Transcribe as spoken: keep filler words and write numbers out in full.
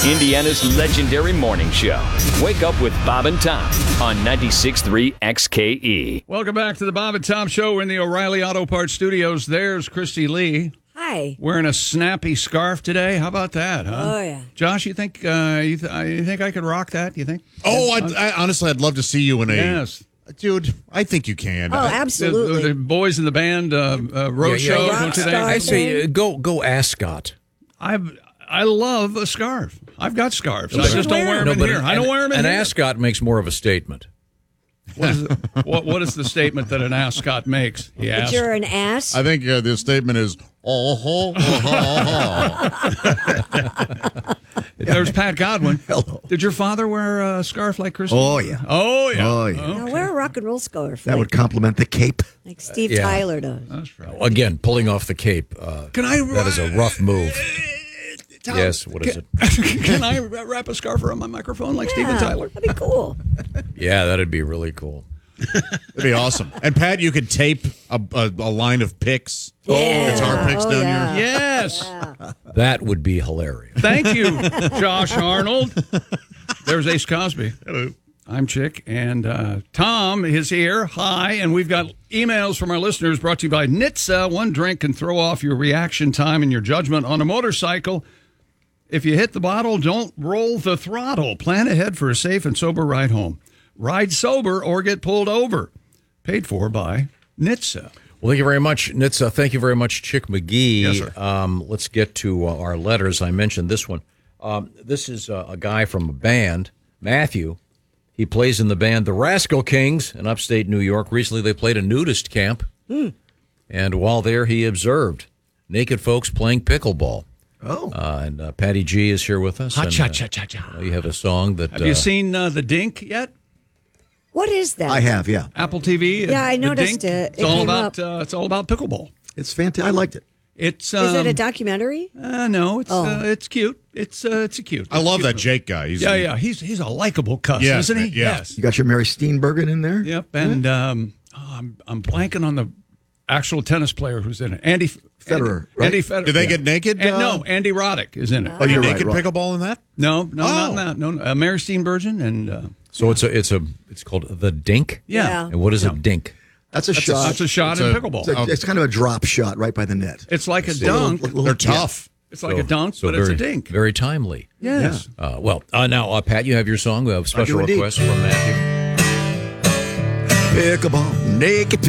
Indiana's legendary morning show. Wake up with Bob and Tom on ninety-six point three X K E. Welcome back to the Bob and Tom Show. We're in the O'Reilly Auto Parts Studios. There's Christy Lee. Hi. Wearing a snappy scarf today. How about that, huh? Oh, yeah. Josh, you think uh, you, th- you think I could rock that? You think? Oh, I, I honestly, I'd love to see you in a. Yes. Dude, I think you can. Oh, I- absolutely. The, the boys in the band uh, uh, road Yeah, yeah, show. yeah. don't you think? Rockstar. I say uh, go go ascot. I've, I love a scarf. I've got scarves. I should just don't wear wear them No, in but here. an, I don't wear them in an here. ascot makes more of a statement. What is, the, what, what is the statement that an ascot makes? He But asked. you're an ass? I think uh, the statement is, oh, ho, oh, ho, ho. There's Pat Godwin. Hello. Did your father wear a scarf like Christy? Oh, yeah. Oh, yeah. Oh, yeah. Now wear a rock and roll scarf. That like, would complement the cape. like Steve yeah. Tyler does. That's right. Again, pulling off the cape. Uh, Can I? that is a rough move. Tom, Yes, what is it? Can I wrap a scarf around my microphone like Steven Yeah, Tyler? that'd be cool. Yeah, that'd be really cool. That'd be awesome. And Pat, you could tape a, a, a line of picks, Yeah. guitar picks Oh, down yeah. your. Yes. That would be hilarious. Thank you, Josh Arnold. There's Ace Cosby. Hello. I'm Chick, and uh, Tom is here. Hi, and we've got emails from our listeners brought to you by N H T S A. One drink can throw off your reaction time and your judgment on a motorcycle. If you hit the bottle, don't roll the throttle. Plan ahead for a safe and sober ride home. Ride sober or get pulled over. Paid for by N H T S A. Well, thank you very much, N H T S A. Thank you very much, Chick McGee. Yes, sir. Um, let's get to uh, our letters. I mentioned this one. Um, this is uh, a guy from a band, Matthew. He plays in the band The Rascal Kings in upstate New York. Recently, they played a nudist camp. Mm. And while there, he observed naked folks playing pickleball. Oh. Uh, and uh, Patty G is here with us. Ha, and, cha, uh, cha, cha, cha. You have a song that... Have uh, you seen uh, The Dink yet? What is that? I have, yeah. Apple T V? Yeah, I The noticed Dink? it. It's It all came about up. uh, it's all about pickleball. It's fantastic. I liked it. It's um, Is it a documentary? uh, no, it's Oh. uh, it's cute. It's uh, it's a cute. I love cute that movie. Jake guy. He's Yeah, yeah. He's he's a likable cuss, Yeah, isn't he? yeah. Yes. You got your Mary Steenburgen in there? Yep. And um, oh, I'm I'm blanking on the actual tennis player who's in it. Andy Federer, Andy, right? Andy Federer. Did they yeah. get naked? And, uh, no, Andy Roddick is in it. Oh, you're right, naked right. pickleball in that? No, no, not Oh. in that. No, no. Uh, Mary Steenburgen and uh, So it's a it's a it's called The Dink. yeah. Yeah. And what is a dink? That's a That's, a, shot. that's a shot It's in a- pickleball. it's, a- it's kind of a drop shot right by the net. It's like a It's a little- dunk. little- They're yeah. tough. It's like a dunk, so but very, it's a dink. Very timely. Yes. Uh, well, uh, now, uh, Pat, you have your song. We have a special do indeed. request from Matthew. Pickleball, naked